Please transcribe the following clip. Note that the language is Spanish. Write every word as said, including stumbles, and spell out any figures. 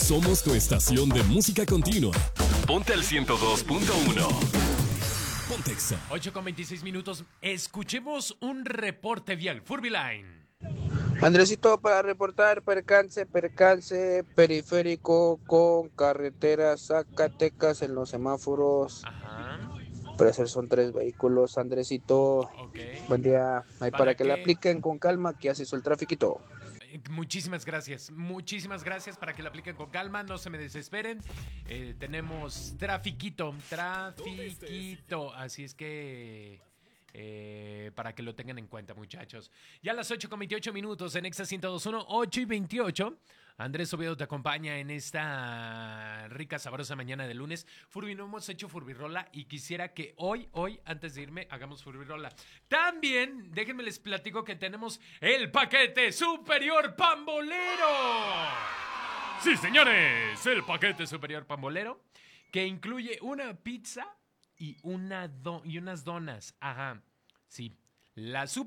Somos tu estación de música continua. Ponte al ciento dos punto uno. Pontexa. ocho con veintiséis minutos. Escuchemos un reporte vial. Furbyline. Andresito, para reportar percance, percance periférico con carretera Zacatecas en los semáforos. Ajá. Parecer son tres vehículos, Andresito. Ok. Buen día. Ahí para, Para que, le que- apliquen con calma, que así el tráfico. Eh, Muchísimas gracias, muchísimas gracias para que lo apliquen con calma, no se me desesperen. Eh, tenemos trafiquito, trafiquito, así es que eh, para que lo tengan en cuenta, muchachos. Ya a las ocho con veintiocho minutos en Exa ciento dos punto uno, ocho y veintiocho. Andrés Oviedo te acompaña en esta rica, sabrosa mañana de lunes. Furby, no hemos hecho Furbirola y quisiera que hoy, hoy, antes de irme, hagamos Furbirola. También, déjenme les platico que tenemos el paquete superior pambolero. Sí, señores, el paquete superior pambolero que incluye una pizza y, una do- y unas donas. Ajá, sí. La